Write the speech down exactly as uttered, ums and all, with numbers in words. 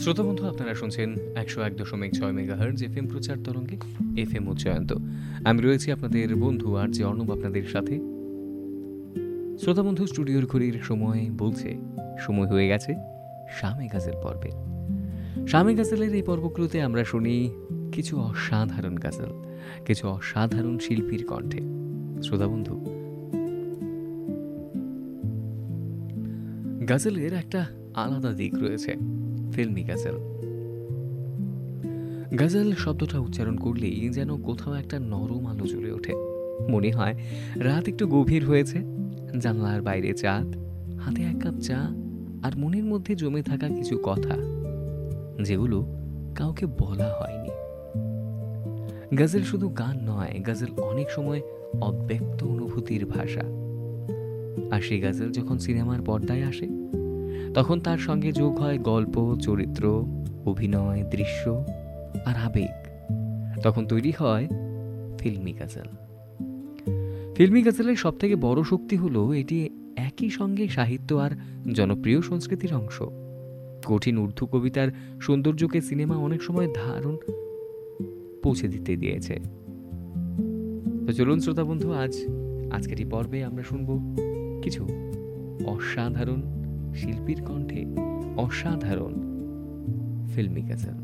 শ্রোতা বন্ধু, আপনারা শুনছেন একশো এক দশমিক ছয় মেগাহার্জ এফ এম প্রচার তরঙ্গে এফ এম উচ্চায়ন্ত। আমি রয়েছি আপনাদের বন্ধু আর যে অর্ণব আপনাদের সাথে। শ্রোতা বন্ধু, স্টুডিওর ঘড়ির সময় বলছে সময় হয়ে গেছে শামে গাজেল পর্বে। শামে গাজেলের এই পর্বগুলোতে আমরা শুনি কিছু অসাধারণ গাজেল, কিছু অসাধারণ শিল্পীর কণ্ঠে। শ্রোতা বন্ধু, গাজেলের একটা আলাদা দিক রয়েছে, ফিল্মি গাজেল। গাজেল শব্দটা উচ্চারণ করলেই যেন কোথাও একটা নরম আলো জ্বলে ওঠে। মনে হয় রাত একটু গভীর হয়েছে, জানলার বাইরে চাঁদ, হাতে এক কাপ চা, আর মনের মধ্যে জমে থাকা কিছু কথা যেগুলো কাউকে বলা হয়নি। গাজেল শুধু গান নয়, গাজেল অনেক সময় অব্যক্ত অনুভূতির ভাষা। আর সেই গাজেল যখন সিনেমার পর্দায় আসে, তখন তার সঙ্গে যোগ হয় গল্প, চরিত্র, অভিনয়, দৃশ্য আর আবেগ। তখন তৈরি হয় ফিল্মি গাজেল। ফিল্মি গাজেলের সব থেকে বড় শক্তি হলো এটি একই সঙ্গে সাহিত্য আর জনপ্রিয় সংস্কৃতির অংশ। কঠিন উর্দু কবিতার সৌন্দর্যকে সিনেমা অনেক সময় ধারণ পৌঁছে দিতে দিয়েছে। তো চলুন শ্রোতা বন্ধু, আজ আজকের এই পর্বে আমরা শুনব কিছু অসাধারণ শিল্পীর কণ্ঠে অসাধারণ ফিল্মি গাজেল।